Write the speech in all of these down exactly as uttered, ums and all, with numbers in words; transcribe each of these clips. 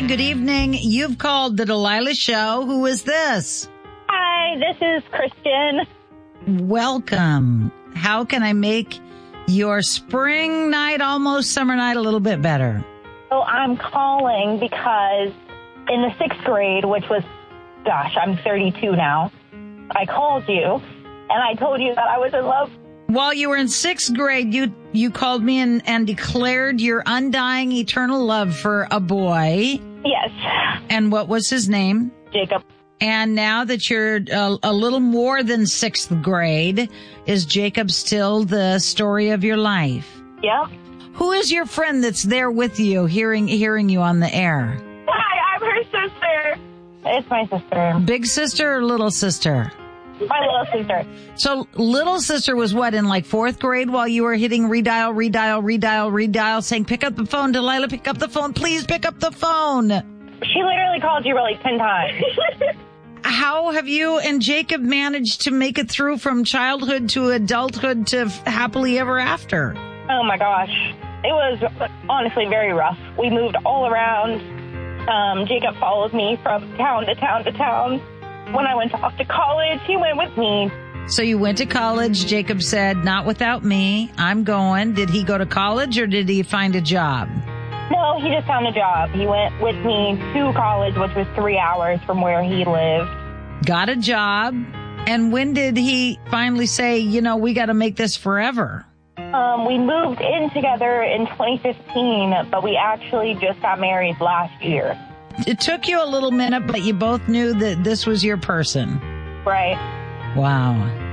Good evening. You've called the Delilah Show. Who is this? Hi, this is Kristen. Welcome. How can I make your spring night, almost summer night, a little bit better? So I'm calling because in the sixth grade, which was, gosh, I'm thirty-two now, I called you and I told you that I was in love. While you were in sixth grade, you you called me and, and declared your undying eternal love for a boy. Yes. And what was his name? Jacob. And now that you're a, a little more than sixth grade, is Jacob still the story of your life? Yeah. Who is your friend that's there with you, hearing hearing you on the air? Hi, I'm her sister. It's my sister. Big sister or little sister? My little sister. So little sister was what, in like fourth grade while you were hitting redial, redial, redial, redial, saying, pick up the phone, Delilah, pick up the phone, please pick up the phone. She literally called you like ten times. How have you and Jacob managed to make it through from childhood to adulthood to happily ever after? Oh my gosh. It was honestly very rough. We moved all around. Um, Jacob followed me from town to town to town. When I went off to college, he went with me. So you went to college. Jacob said, not without me. I'm going. Did he go to college or did he find a job? No, he just found a job. He went with me to college, which was three hours from where he lived. Got a job. And when did he finally say, you know, we got to make this forever? Um, we moved in together in twenty fifteen, but we actually just got married last year. It took you a little minute, but you both knew that this was your person. Right. Wow.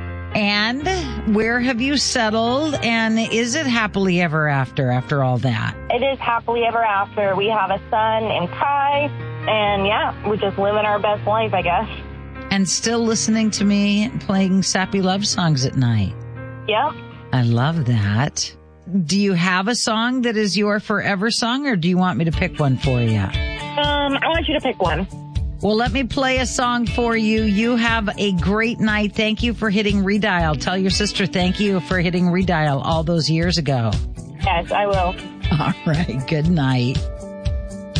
And where have you settled? And is it happily ever after, after all that? It is happily ever after. We have a son named Kai, and yeah, we're just living our best life, I guess. And still listening to me playing sappy love songs at night. Yeah. I love that. Do you have a song that is your forever song, or do you want me to pick one for you? Um, I want you to pick one. Well, let me play a song for you. You have a great night. Thank you for hitting redial. Tell your sister thank you for hitting redial all those years ago. Yes, I will. All right. Good night.